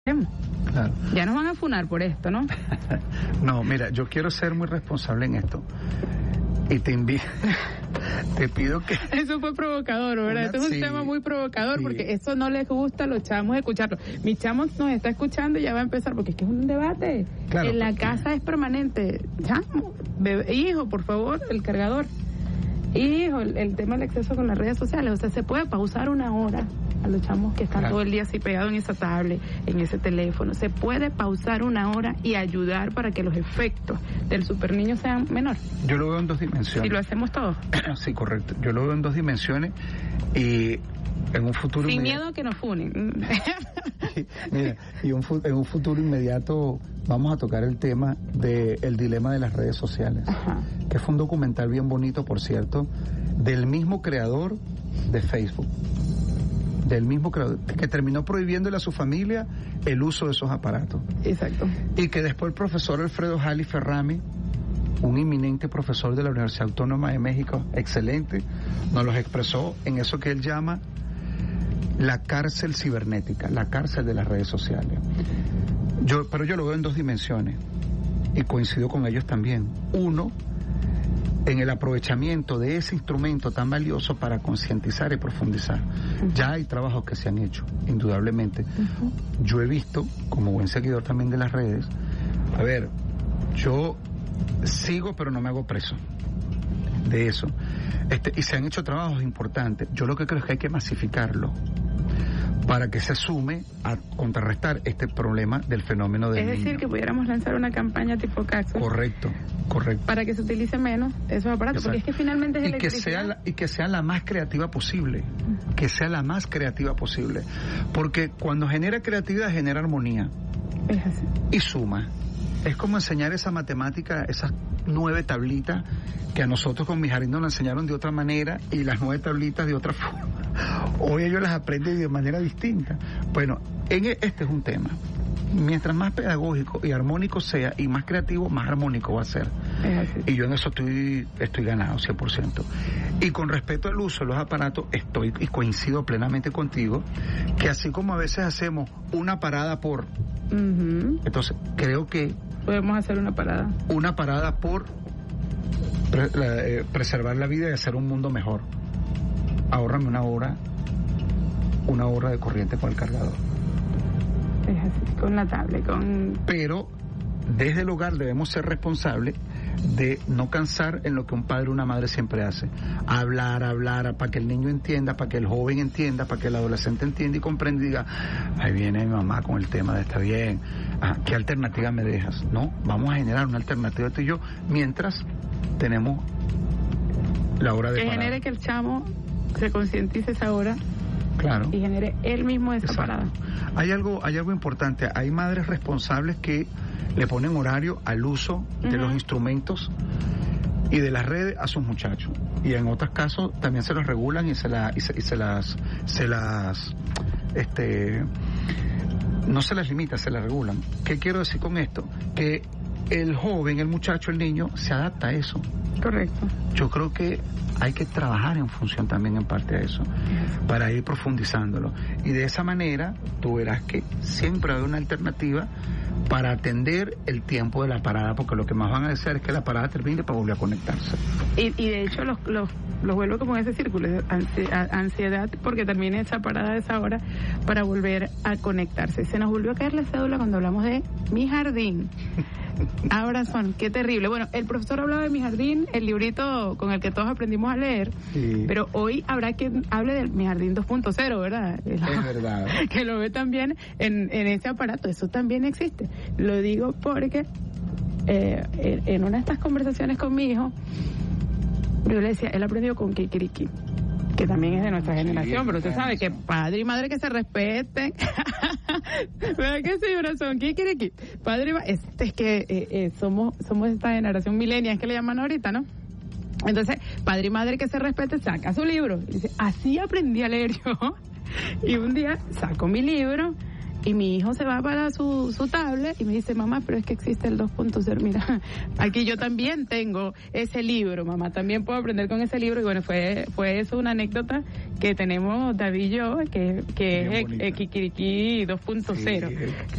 Claro. Ya nos van a funar por esto, ¿no? No, mira, yo quiero ser muy responsable en esto. Y te pido que... Eso fue provocador, ¿verdad? Esto es un tema muy provocador, porque eso no les gusta a los chamos escucharlo. Mi chamo nos está escuchando y ya va a empezar, porque es que es un debate. Claro, en la casa es permanente. Chamo, bebé, hijo, por favor, el cargador. Hijo, el tema del exceso con las redes sociales. O sea, se puede pausar una hora a los chamos que están todo el día así pegados en esa tablet, en ese teléfono. Se puede pausar una hora y ayudar para que los efectos del super niño sean menores. Yo lo veo en dos dimensiones. Y lo hacemos todos. Sí, correcto. Yo lo veo en dos dimensiones y en un futuro sin inmediato... miedo a que nos funen. Mira, y en un futuro inmediato vamos a tocar el tema del dilema de las redes sociales. Ajá. Que fue un documental bien bonito, por cierto, del mismo creador de Facebook. Del mismo creador, que terminó prohibiéndole a su familia el uso de esos aparatos. Exacto. Y que después el profesor Alfredo Jali Ferrami, un eminente profesor de la Universidad Autónoma de México, excelente, nos los expresó en eso que él llama la cárcel cibernética, la cárcel de las redes sociales. Pero yo lo veo en dos dimensiones y coincido con ellos también. Uno, en el aprovechamiento de ese instrumento tan valioso para concientizar y profundizar. Uh-huh. Ya hay trabajos que se han hecho, indudablemente. Uh-huh. Yo he visto, como buen seguidor también de las redes, a ver, yo sigo pero no me hago preso de eso. Y se han hecho trabajos importantes. Yo lo que creo es que hay que masificarlo para que se sume a contrarrestar este problema del fenómeno del niño. Es decir, que pudiéramos lanzar una campaña tipo Caxo. Correcto. Para que se utilice menos esos aparatos. Exacto. Porque es que finalmente es electricidad. Y que sea la más creativa posible. Uh-huh. Que sea la más creativa posible. Porque cuando genera creatividad, genera armonía. Es así. Y suma. Es como enseñar esa matemática, esas 9 tablitas que a nosotros con mi jardín nos enseñaron de otra manera y las 9 tablitas de otra forma. Hoy ellos las aprenden de manera distinta. Bueno, este es un tema. Mientras más pedagógico y armónico sea y más creativo, más armónico va a ser. Y yo en eso estoy ganado 100%. Y con respecto al uso de los aparatos, estoy y coincido plenamente contigo, que así como a veces hacemos una parada por... Uh-huh. Entonces, creo que... Podemos hacer una parada. Una parada por preservar la vida y hacer un mundo mejor. Ahórrame una hora de corriente con el cargador. Es así, con la tablet, Pero desde el hogar debemos ser responsables de no cansar en lo que un padre o una madre siempre hace. Hablar, para que el niño entienda, para que el joven entienda, para que el adolescente entienda y comprenda y diga, ahí viene mi mamá con el tema de está bien, ¿qué alternativa me dejas? No, vamos a generar una alternativa tú y yo, mientras tenemos la hora de que parada. Genere que el chamo se concientice esa hora. Claro. Y genere él mismo esa parada. Hay algo importante. Hay madres responsables que le ponen horario al uso de los instrumentos y de las redes a sus muchachos. Y en otros casos también se los regulan y no se las limita, se las regulan. ¿Qué quiero decir con esto? Que el joven, el muchacho, el niño se adapta a eso. Correcto. Yo creo que hay que trabajar en función también en parte a eso, para ir profundizándolo. Y de esa manera, tú verás que siempre hay una alternativa para atender el tiempo de la parada, porque lo que más van a desear es que la parada termine para volver a conectarse. Y de hecho los vuelvo como en ese círculo, ansiedad porque termine esa parada de esa hora para volver a conectarse. Se nos volvió a caer la cédula cuando hablamos de Mi Jardín. Ahora qué terrible. Bueno, el profesor hablaba de Mi Jardín, el librito con el que todos aprendimos a leer, sí. Pero hoy habrá quien hable del Mi Jardín 2.0, ¿verdad? Es verdad. Que lo ve también en ese aparato. Eso también existe. Lo digo porque en una de estas conversaciones con mi hijo, yo le decía, él aprendió con Kikiriki, que también es de nuestra generación, pero usted sabe que padre y madre que se respeten. ¿Verdad que sí, corazón? Kikiriki. Padre y madre, es que somos esta generación millennial, es que le llaman ahorita, ¿no? Entonces, padre y madre que se respete, saca su libro. Y dice, así aprendí a leer yo. Y un día saco mi libro y mi hijo se va para su tablet y me dice, mamá, pero es que existe el 2.0. Mira, aquí yo también tengo ese libro, mamá, también puedo aprender con ese libro. Y bueno, fue eso una anécdota que tenemos David y yo, que es Kikiriki 2.0. Sí.